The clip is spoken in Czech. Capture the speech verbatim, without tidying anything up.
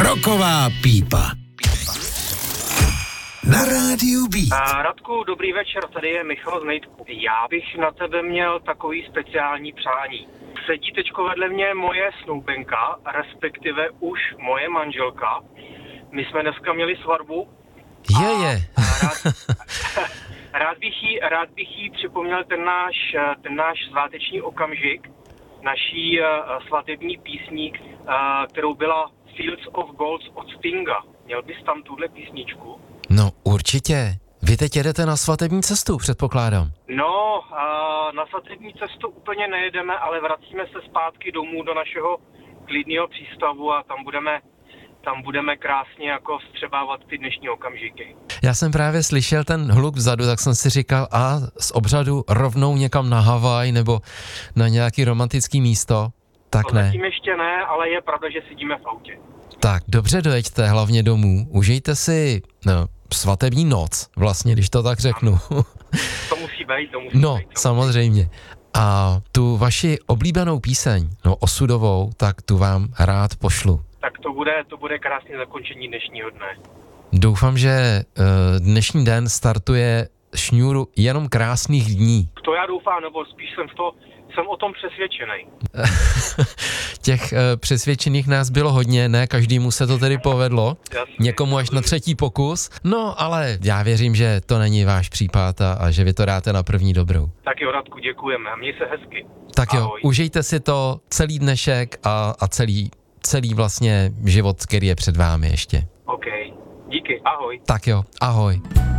Roková pípa. Na rádiu Beat. A Radku, dobrý večer, tady je Michal z Nejtku. Já bych na tebe měl takový speciální přání. Sedí teďko vedle mě moje snoubenka, respektive už moje manželka. My jsme dneska měli svatbu. Je, je. Rád, rád, bych jí, rád bych jí připomněl ten náš, ten náš sváteční okamžik, naší uh, svatební písník, uh, kterou byla Fields of Gold od Stinga. Měl bys tam tuhle písničku? No určitě. Vy teď jedete na svatební cestu, předpokládám. No, uh, na svatební cestu úplně nejedeme, ale vracíme se zpátky domů do našeho klidného přístavu a tam budeme, tam budeme krásně jako vstřebávat ty dnešní okamžiky. Já jsem právě slyšel ten hluk vzadu, tak jsem si říkal, a z obřadu rovnou někam na Havaj nebo na nějaký romantický místo, tak to ne. Zatím ještě ne, ale je pravda, že sedíme v autě. Tak, dobře dojeďte hlavně domů, užijte si no, svatební noc, vlastně, když to tak řeknu. To musí být, to musí No, být. To samozřejmě. A tu vaši oblíbenou píseň, no osudovou, tak tu vám rád pošlu. Tak to bude, to bude krásné zakončení dnešního dne. Doufám, že uh, dnešní den startuje šňůru jenom krásných dní. To já doufám, nebo spíš jsem, v to, jsem o tom přesvědčený. Těch uh, přesvědčených nás bylo hodně, ne každému se to tedy povedlo, Jasně. někomu až na třetí pokus, no ale já věřím, že to není váš případ a, a že vy to dáte na první dobrou. Tak jo, Radku, děkujeme a měj se hezky. Tak jo, Ahoj. užijte si to celý dnešek a, a celý, celý vlastně život, který je před vámi ještě. OK, díky, ahoj. Tak jo, ahoj.